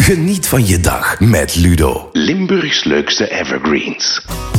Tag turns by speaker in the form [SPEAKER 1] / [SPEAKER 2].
[SPEAKER 1] Geniet van je dag met Ludo. Limburgs leukste evergreens.